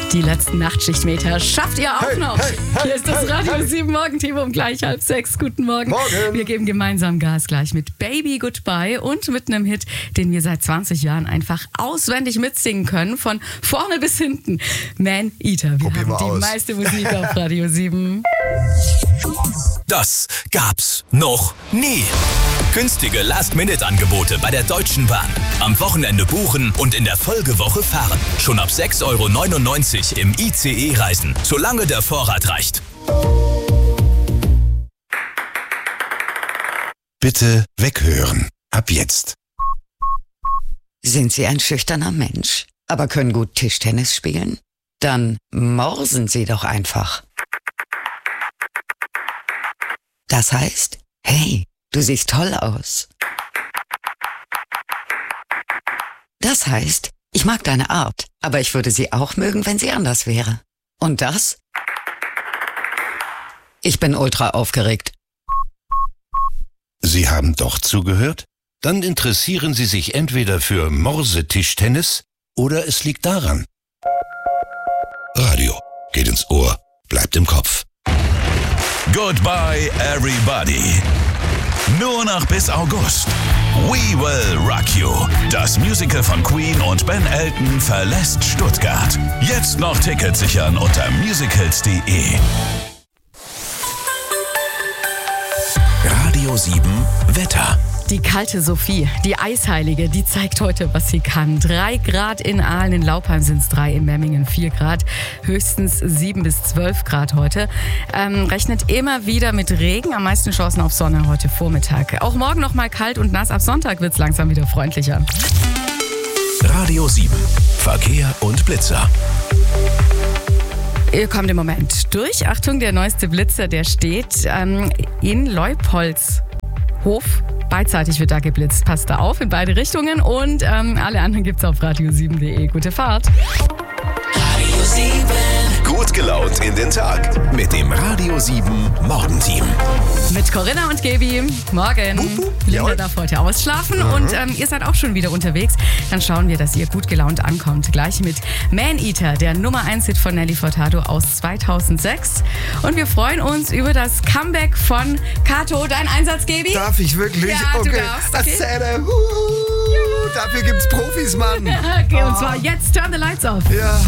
Die letzten Nachtschichtmeter schafft ihr auch noch. Hier ist das Radio hey. 7 Morgenteam um gleich 5:30. Guten Morgen. Morgen. Wir geben gemeinsam Gas gleich mit Baby Goodbye und mit einem Hit, den wir seit 20 Jahren einfach auswendig mitsingen können, von vorne bis hinten. Man Eater. Wir Probieren haben wir die aus. meiste Musik auf Radio 7. Das gab's noch nie. Günstige Last-Minute-Angebote bei der Deutschen Bahn. Am Wochenende buchen und in der Folgewoche fahren. Schon ab 6,99 € im ICE reisen, solange der Vorrat reicht. Bitte weghören. Ab jetzt. Sind Sie ein schüchterner Mensch, aber können gut Tischtennis spielen? Dann morsen Sie doch einfach. Das heißt, hey, du siehst toll aus. Das heißt, ich mag deine Art, aber ich würde sie auch mögen, wenn sie anders wäre. Und das? Ich bin ultra aufgeregt. Sie haben doch zugehört? Dann interessieren Sie sich entweder für Morsetischtennis oder es liegt daran. Radio geht ins Ohr, bleibt im Kopf. Goodbye, everybody. Nur noch bis August. We Will Rock You. Das Musical von Queen und Ben Elton verlässt Stuttgart. Jetzt noch Tickets sichern unter musicals.de. Radio 7 Wetter. Die kalte Sophie, die Eisheilige, die zeigt heute, was sie kann. 3 Grad in Aalen, in Laupheim sind es 3, in Memmingen 4 Grad, höchstens 7 bis 12 Grad heute. Rechnet immer wieder mit Regen, am meisten Chancen auf Sonne heute Vormittag. Auch morgen noch mal kalt und nass, ab Sonntag wird es langsam wieder freundlicher. Radio 7 Verkehr und Blitzer. Ihr kommt im Moment durch. Achtung, der neueste Blitzer, der steht in Leupoldshof. Beidseitig wird da geblitzt. Passt da auf in beide Richtungen und alle anderen gibt's auf radio7.de. Gute Fahrt. Radio 7. Gut gelaunt in den Tag mit dem Radio 7 Morgenteam. Mit Corinna und Gaby. Morgen. Linda Jawohl. darf heute ausschlafen und ihr seid auch schon wieder unterwegs. Dann schauen wir, dass ihr gut gelaunt ankommt. Gleich mit Man Eater, der Nummer 1-Hit von Nelly Furtado aus 2006. Und wir freuen uns über das Comeback von Kato. Dein Einsatz, Gaby? Darf ich wirklich? Ja, du darfst, okay. Erzähle. Dafür gibt's Profis, Mann. Okay, und zwar jetzt Turn the Lights Off. Ja.